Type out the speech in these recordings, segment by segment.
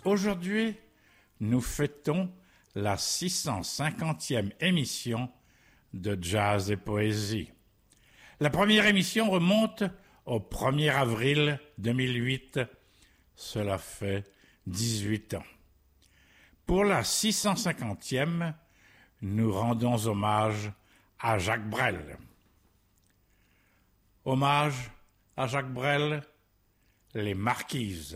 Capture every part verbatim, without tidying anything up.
Aujourd'hui, nous fêtons la six cent cinquantième émission de Jazz et Poésie. La première émission remonte au premier avril deux mille huit. Cela fait dix-huit ans. Pour la six cent cinquantième, nous rendons hommage à Jacques Brel. Hommage à Jacques Brel, les Marquises.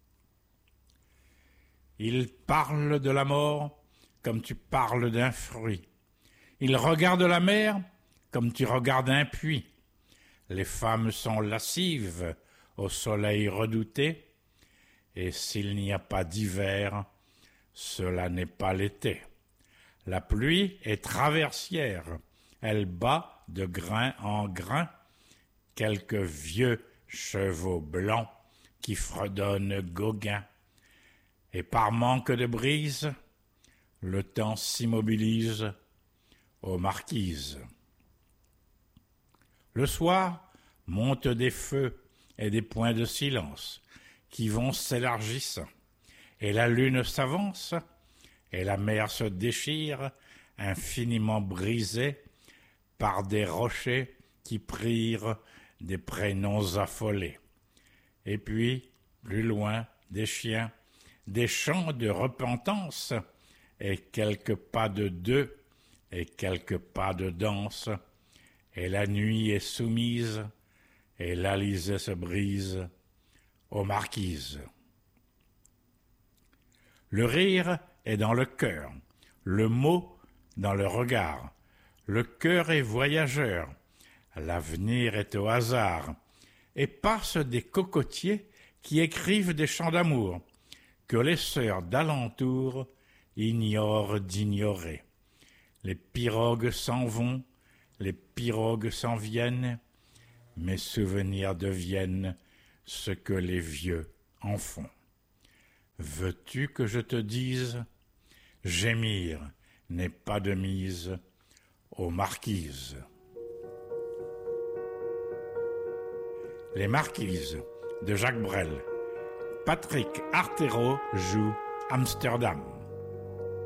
Il parle de la mort comme tu parles d'un fruit. Il regarde la mer comme tu regardes un puits. Les femmes sont lascives au soleil redouté, et s'il n'y a pas d'hiver, cela n'est pas l'été. La pluie est traversière, elle bat de grain en grain quelques vieux chevaux blancs qui fredonnent Gauguin. Et par manque de brise, le temps s'immobilise aux marquises. Le soir, montent des feux et des points de silence qui vont s'élargissant, et la lune s'avance, et la mer se déchire, infiniment brisée par des rochers qui prirent des prénoms affolés. Et puis, plus loin, des chiens, des chants de repentance, et quelques pas de deux, et quelques pas de danse, et la nuit est soumise, et l'Alizé se brise aux marquises. Le rire est dans le cœur, le mot dans le regard, le cœur est voyageur, l'avenir est au hasard, et passent des cocotiers qui écrivent des chants d'amour, que les sœurs d'alentour ignorent d'ignorer. Les pirogues s'en vont, les pirogues s'en viennent, mes souvenirs deviennent ce que les vieux en font. Veux-tu que je te dise, gémir n'est pas de mise aux marquises. Les Marquises de Jacques Brel. Patrick Artero joue Amsterdam.